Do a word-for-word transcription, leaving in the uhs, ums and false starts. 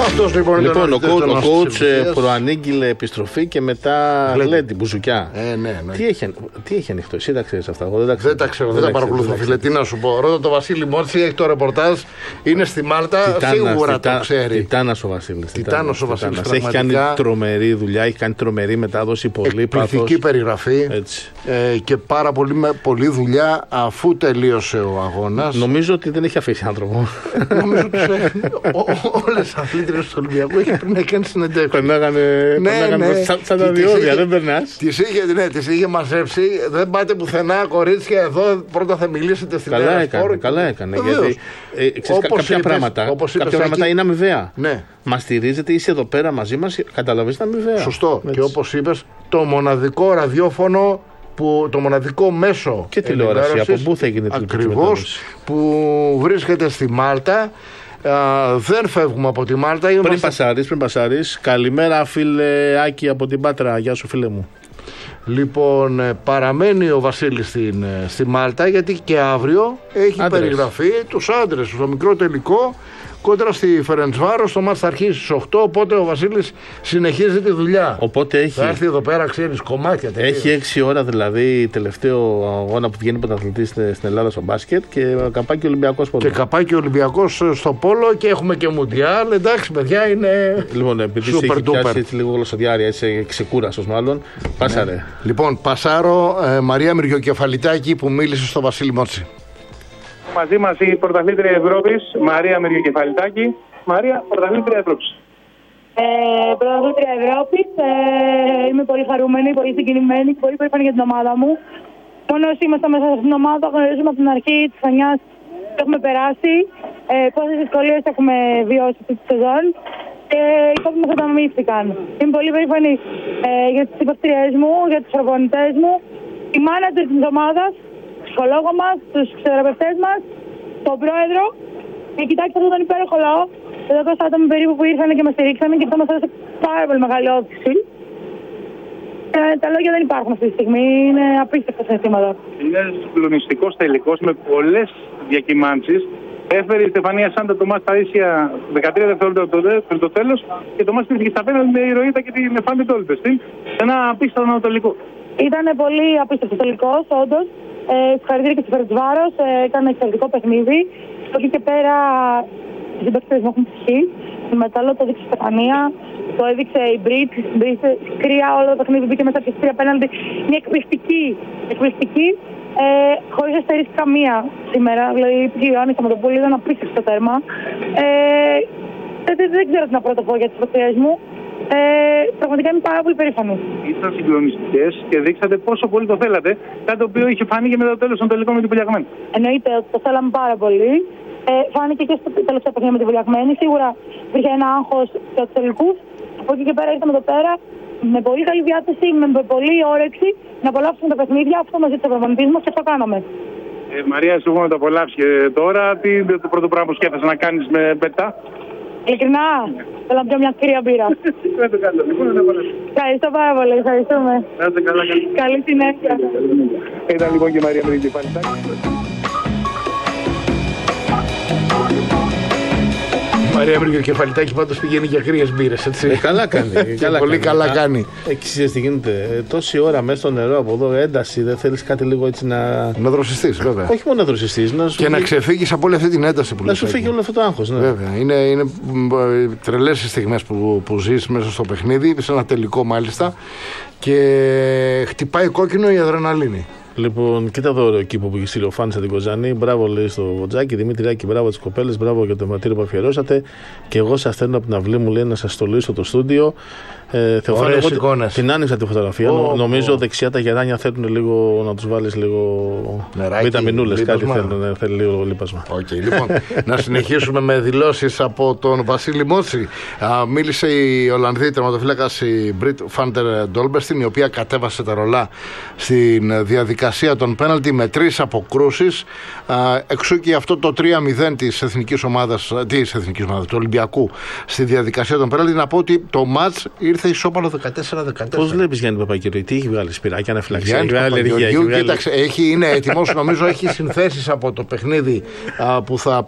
Αυτός λοιπόν, λοιπόν ο coach προανήγγειλε επιστροφή και μετά γλέντι, μπουζουκιά. Ε, ναι, ναι. Τι, έχει, τι έχει ανοιχτό, εσύ τα ξέρεις αυτά? Εγώ δεν τα ξέρω. Δεν τα ξέρω, δεν, δεν τα παρακολουθώ, φίλε. Τι να σου πω. Ρώτα το Βασίλη Μόρτσι, έχει το ρεπορτάζ. Είναι στη Μάλτα, Τιτάνας, σίγουρα τιτά, το ξέρει. Τιτάνας ο Βασίλης. Τιτάνας ο Βασίλης. Έχει κάνει τρομερή δουλειά, έχει κάνει τρομερή μετάδοση, πολύ πάθος. Εκπληκτική περιγραφή ε, και πάρα πολύ, πολύ δουλειά αφού τελείωσε ο αγώνας. Νομίζω ότι δεν έχει αφήσει άνθρωπο. Νομίζω ότι όλες οι αθλήτριες του Ολυμπιακού έχει πριν να κάνει συνεντεύξεις. Περνάγανε σαν τα διόδια, δεν περνάς. Τις είχε μαζέψει, δεν πάτε πουθενά, κορίτσια, εδώ πρώτα θα μιλήσετε στην Ελλάδα. Καλά έκανε, γιατί κάποια πράγματα είναι αμοιβαία. Μα στηρίζετε, είσαι εδώ πέρα μαζί μας, καταλαβαίνεις, είναι αμοιβαία. Σωστό. Και όπως είπες, το μοναδικό ραδιόφωνο, που, το μοναδικό μέσο και τηλεόραση, από πού θα έγινε ακριβώς, που βρίσκεται στη Μάλτα. Uh, δεν φεύγουμε από τη Μάλτα. Πριν είμαστε... πασάρεις, πριν πασάρεις. Καλημέρα φίλε Άκη από την Πάτρα. Γεια σου φίλε μου. Λοιπόν, παραμένει ο Βασίλης στην, στη Μάλτα, γιατί και αύριο έχει άντρες. περιγραφεί τους άντρες στο μικρό τελικό κόντρα στη Φερεντσβάρος. Το μάτς θα αρχίσει στις οκτώ, οπότε ο Βασίλης συνεχίζει τη δουλειά. Οπότε έχει... θα έρθει εδώ πέρα, ξέρεις, κομμάτια. Τελείως. Έχει έξι ώρα δηλαδή τελευταίο αγώνα που βγαίνει πρωταθλητής στην Ελλάδα στο μπάσκετ και καπάκι Ολυμπιακός πόλο. Και καπάκι Ολυμπιακός στο πόλο και έχουμε και Μουντιάλ. Εντάξει, παιδιά, είναι. Λοιπόν, επειδή σε έχει πιάσει έτσι λίγο γλωσσοδιάρεια, είσαι ξεκούραστος μάλλον. Πάσαρε. Ναι. Λοιπόν, πασάρω ε, Μαρία Μυριοκεφαλιτάκη που μίλησε στο Βασίλη Μόρτσι. Μαζί μας η πρωταθλήτρια Ευρώπης, Μαρία Μυριοκεφαλιτάκη. Μαρία, πρωταθλήτρια Ευρώπης. Ε, πρωταθλήτρια Ευρώπης. Ε, είμαι πολύ χαρούμενη, πολύ συγκινημένη και πολύ περήφανη για την ομάδα μου. Μόνο όσοι είμαστε μέσα στην ομάδα, γνωρίζουμε από την αρχή της χρονιάς που έχουμε περάσει, ε, πόσες δυσκολίες έχουμε βιώσει αυτή τη σεζόν και οι κόσμοι μας ανταμείφθηκαν. Είμαι πολύ περήφανη ε, για τις υποστηριές μου, για τους προπονητές μου, τη μάνατζερ της ομάδας, τον ψυχολόγο μας, τους θεραπευτές μας, τον πρόεδρο. Και κοιτάξτε αυτόν τον υπέροχο λαό, δεκατό άτομα περίπου που ήρθαν και μας στηρίξαν και αυτό μας έδωσε πάρα πολύ μεγάλη όθηση. Ε, τα λόγια δεν υπάρχουν αυτή τη στιγμή, είναι απίστευτα συναισθήματα. Είναι συγκλονιστικός τελικός με πολλές διακυμάνσεις. Έφερε η Στεφανία Σάντα το μάτς στα ίσια δεκατρία δευτερόλεπτα πριν το τέλος και το μάτς πήγε στα πέναλτι με ηρωίδα και την Εφάντη Τόλπε. Ένα απίστευτο τελικό. Ήταν πολύ απίστευτο τελικός, όντως. Ε, Συγχαρητήρια και στη Φερεντσβάρος, ε, ήταν ένα εξαιρετικό παιχνίδι. Από εκεί και πέρα οι συμπαίκτες μου έχουν ψυχή. Η μετάλλο το έδειξε η Στεφανία, το έδειξε η Μπρίτ, κρύα όλο το παιχνίδι, μπήκε μέσα από τις τρία πέναλτι. Είναι εκπληκτική, εκπληκτική. Ε, χωρίς να στερήσει καμία σήμερα. Δηλαδή η Ιωάννη Σταματοπούλου ήταν απίστευτο το τέρμα. Ε, δεν, δεν ξέρω τι να πρώτο πω για τις υποθέσεις μου. Ε, πραγματικά είμαι πάρα πολύ περήφανη. Ήσταν συγκλονιστικές και δείξατε πόσο πολύ το θέλατε. Κάτι το οποίο είχε φάνει και μετά το τέλος των τελικών με την Πουλιαγμένη. Εννοείται ότι το θέλαμε πάρα πολύ. Ε, φάνηκε και στο τελευταίο παιχνίδι με την Πουλιαγμένη. Σίγουρα υπήρχε ένα άγχος για τους τελικούς. Από εκεί και πέρα ήρθαμε εδώ πέρα με πολύ καλή διάθεση, με πολύ όρεξη να απολαύσουμε τα παιχνίδια. Αυτό μας ζήτησε ο προπονητής μας και αυτό κάναμε. Ε, Μαρία, σου έχουμε το απολαύσει και τώρα. Τι είναι το πρώτο πράγμα που σκέφτεσαι να κάνεις με πετά? Ειλικρινά, θέλω να πιω μια κρύα μπύρα. Ευχαριστώ πάρα πολύ, ευχαριστούμε. Καλή συνέχεια. Ήταν λοιπόν και η Μαρία Μυριοκεφαλιτάκη. Μαρία Μυριοκεφαλιτάκη πάντως πηγαίνει για κρύες μπύρες, έτσι. Ε, καλά κάνει. καλά πολύ κάνει. καλά κάνει. Εξής τι γίνεται. Ε, τόση ώρα μέσα στο νερό από εδώ, ένταση, δεν θέλεις κάτι λίγο έτσι να. Να δροσιστείς, βέβαια. Όχι μόνο να δροσιστείς. Να και φύγει... να ξεφύγεις από όλη αυτή την ένταση που λες. Να σου φύγει όλο αυτό το άγχος. Ναι. Βέβαια. Είναι, είναι τρελές οι στιγμές που, που ζεις μέσα στο παιχνίδι, σε ένα τελικό μάλιστα. Και χτυπάει κόκκινο η αδρεναλίνη. Λοιπόν, κοίτα εδώ ο κήπο που έχει στείλει ο Φάνης από την Κοζάνη. Μπράβο, λέει στο Βοτζάκι, Δημήτριάκη, μπράβο τις κοπέλες, μπράβο για το αιματήριο που αφιερώσατε. Και εγώ σας στέλνω από την αυλή μου, λέει, να σας στολίσω το στούντιο. Ε, Ωραίες εικόνες. Την άνοιξα τη φωτογραφία. Oh, Νομίζω oh. δεξιά τα γεράνια θέλουν λίγο να τους βάλεις λίγο βιταμινούλες. Κάτι θέλουν, θέλει λίγο λίπασμα. Okay, λοιπόν, να συνεχίσουμε με δηλώσεις από τον Βασίλη Μόρτσι. Μίλησε η Ολλανδή τερματοφύλακας η Μπρίτ Φάντερ Ντόλμπερστιν, η οποία κατέβασε τα ρολά στην διαδικασία των πέναλτι με τρεις αποκρούσεις. Εξού και αυτό το τρία μηδέν της εθνικής ομάδας, της εθνικής ομάδας, του Ολυμπιακού στη διαδικασία των πέναλτι. Να πω ότι το μάτς ήρθε ισόπαλο δεκατέσσερα δεκατέσσερα. Πώς βλέπεις, Γιάννη Παπακυριώτη, τι έχει βγάλει, σπυράκια, αναφυλαξία, έχει βγάλει αλλεργία? Κοίταξε, έχει, είναι έτοιμος, νομίζω έχει συνθέσεις από το παιχνίδι α, που θα